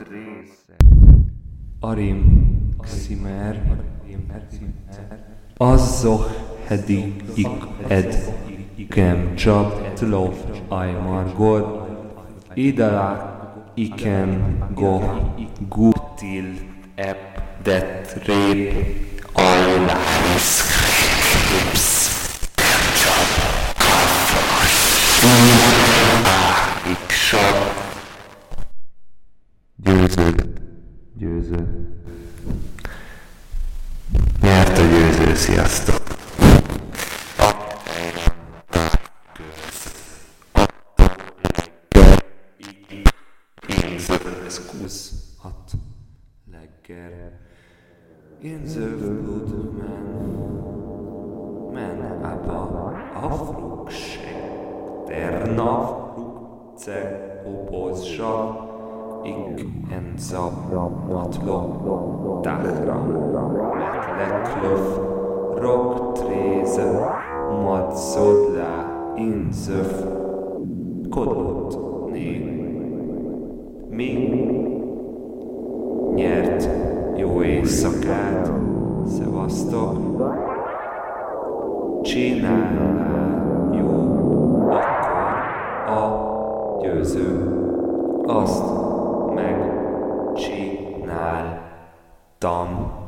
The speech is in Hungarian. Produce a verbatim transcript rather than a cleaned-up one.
része. Arim Ximer Azzoh Hedi Ik Ed Kem Csap Tlof Ajmargod Idalák Iken Goh Guptil Ep Det Rép Ajláris Krips Csap Kafas Iksap Győző, győző. Nyert a győző, sziasztok! Excuse at legger. In the blood man, man abba afruk se, der nafruk ce opozsa. Ik en zap matlo dachra met leklöf rok tréze mat szodlá inzöf kodlott né. Mi nyert jó éjszakát, szevasztok, csinálná jó akkor a győző, azt megcsináltam.